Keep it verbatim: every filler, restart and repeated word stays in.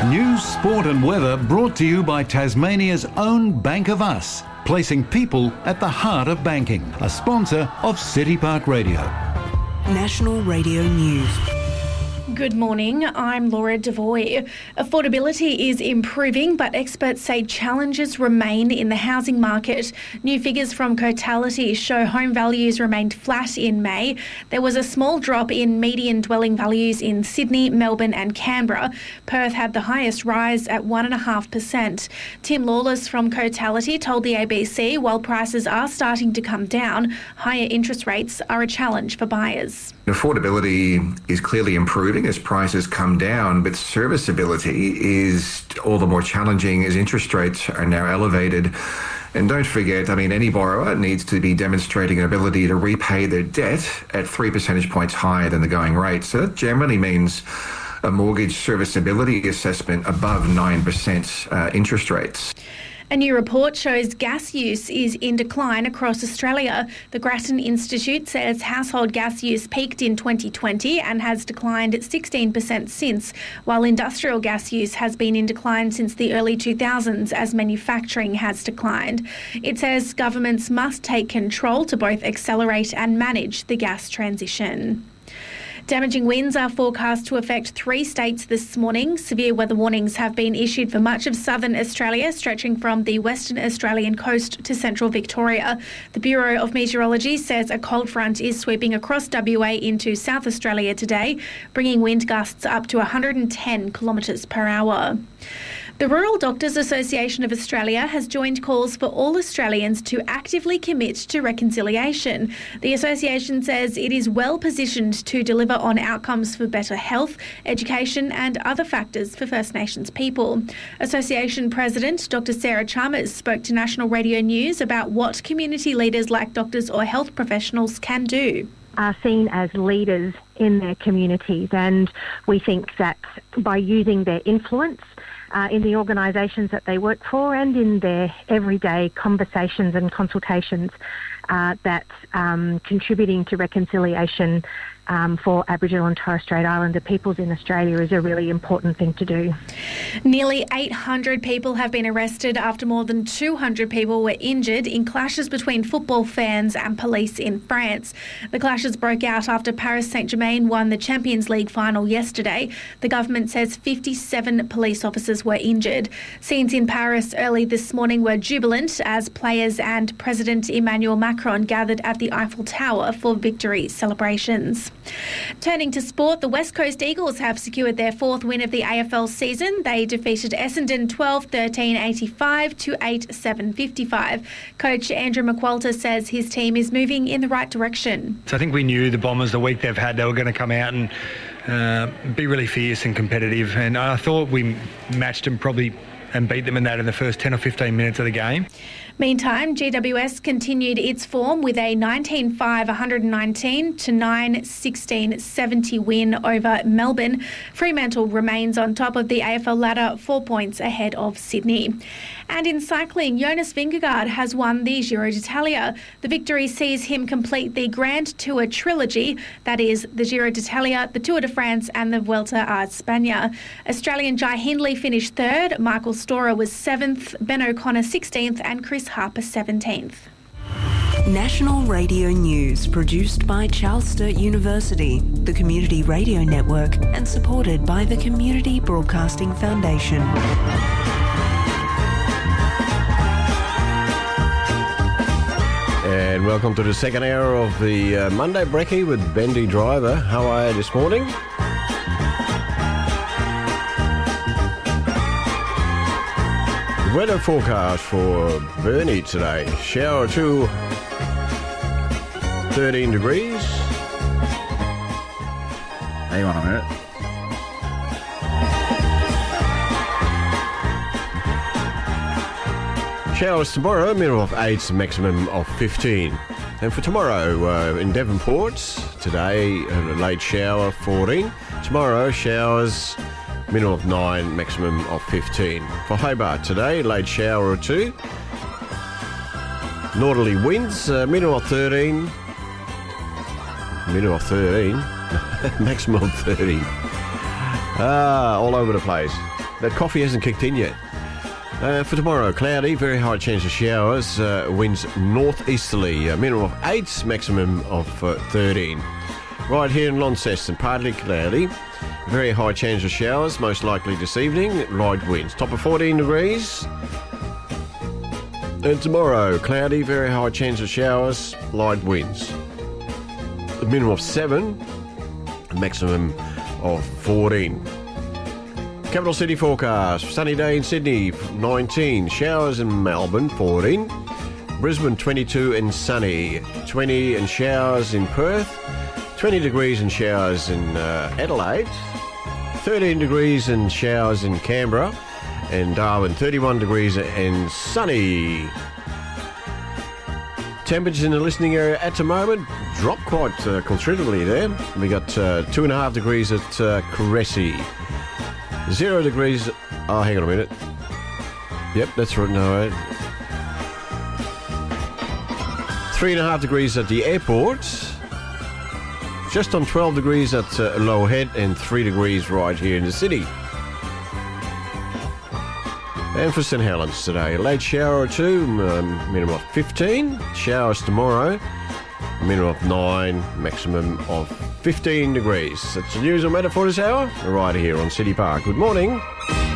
News, sport and weather brought to you by Tasmania's own Bank of Us, placing people at the heart of banking. A sponsor of City Park Radio. National Radio News. Good morning, I'm Laura Devoy. Affordability is improving, but experts say challenges remain in the housing market. New figures from Cotality show home values remained flat in May. There was a small drop in median dwelling values in Sydney, Melbourne and Canberra. Perth had the highest rise at one point five percent. Tim Lawless from Cotality told the A B C while prices are starting to come down, higher interest rates are a challenge for buyers. Affordability is clearly improving as prices come down, but serviceability is all the more challenging as interest rates are now elevated. And don't forget, I mean, any borrower needs to be demonstrating an ability to repay their debt at three percentage points higher than the going rate. So that generally means a mortgage serviceability assessment above nine percent uh, interest rates. A new report shows gas use is in decline across Australia. The Grattan Institute says household gas use peaked in twenty twenty and has declined sixteen percent since, while industrial gas use has been in decline since the early two thousands as manufacturing has declined. It says governments must take control to both accelerate and manage the gas transition. Damaging winds are forecast to affect three states this morning. Severe weather warnings have been issued for much of southern Australia, stretching from the Western Australian coast to central Victoria. The Bureau of Meteorology says a cold front is sweeping across W A into South Australia today, bringing wind gusts up to one hundred ten kilometres per hour. The Rural Doctors Association of Australia has joined calls for all Australians to actively commit to reconciliation. The association says it is well positioned to deliver on outcomes for better health, education and other factors for First Nations people. Association President Doctor Sarah Chalmers spoke to National Radio News about what community leaders like doctors or health professionals can do. Are seen as leaders in their communities, and we think that by using their influence Uh, in the organisations that they work for and in their everyday conversations and consultations, uh, that um, contributing to reconciliation um, for Aboriginal and Torres Strait Islander peoples in Australia is a really important thing to do. Nearly eight hundred people have been arrested after more than two hundred people were injured in clashes between football fans and police in France. The clashes broke out after Paris Saint-Germain won the Champions League final yesterday. The government says fifty-seven police officers were injured. Scenes in Paris early this morning were jubilant as players and President Emmanuel Macron gathered at the Eiffel Tower for victory celebrations. Turning to sport, the West Coast Eagles have secured their fourth win of the A F L season. They defeated Essendon twelve thirteen eighty-five to eight seven fifty-five. Coach Andrew McQualter says his team is moving in the right direction. So I think we knew the Bombers, the week they've had, they were going to come out and uh, be really fierce and competitive. And I thought we matched them probably and beat them in that in the first ten or fifteen minutes of the game. Meantime, G W S continued its form with a nineteen five one nineteen to nine sixteen seventy win over Melbourne. Fremantle remains on top of the A F L ladder, four points ahead of Sydney. And in cycling, Jonas Vingegaard has won the Giro d'Italia. The victory sees him complete the Grand Tour trilogy, that is, the Giro d'Italia, the Tour de France and the Vuelta a España. Australian Jai Hindley finished third, Michael Storer was seventh, Ben O'Connor sixteenth and Chris Harper seventeenth. National Radio News, produced by Charles Sturt University, the Community Radio Network, and supported by the Community Broadcasting Foundation. And welcome to the second hour of the uh, Monday Brekkie with Bendy Driver. How are you this morning? Weather forecast for Burnie today. Shower two, thirteen degrees. Hang on a minute. Showers tomorrow, minimum of eight, maximum of fifteen. And for tomorrow uh, in Devonport, today a late shower, fourteen. Tomorrow showers, minimum of nine, maximum of fifteen. For Hobart today, late shower or two. Northerly winds, uh, minimum of thirteen. Minimum of thirteen. Maximum of thirteen. Ah, all over the place. The coffee hasn't kicked in yet. Uh, for tomorrow, cloudy, very high chance of showers, uh, winds northeasterly, a minimum of eight, maximum of uh, thirteen. Right here in Launceston, partly cloudy, very high chance of showers, most likely this evening, light winds, top of fourteen degrees. And tomorrow, cloudy, very high chance of showers, light winds, a minimum of seven, maximum of fourteen. Capital City forecast, sunny day in Sydney, nineteen, showers in Melbourne, fourteen, Brisbane, twenty-two and sunny, twenty and showers in Perth, twenty degrees and showers in uh, Adelaide, thirteen degrees and showers in Canberra, and Darwin, thirty-one degrees and sunny. Temperatures in the listening area at the moment drop quite uh, considerably there. We got uh, two and a half degrees at uh, Cressy. Zero degrees. Oh, hang on a minute. Yep, that's right. No, three and a half degrees at the airport. Just on twelve degrees at uh, Low Head, and three degrees right here in the city. And for St Helens today, a late shower or two, um, minimum of fifteen. Showers tomorrow, minimum of nine, maximum of fifteen degrees. That's the news and weather for this hour, right here on City Park. Good morning.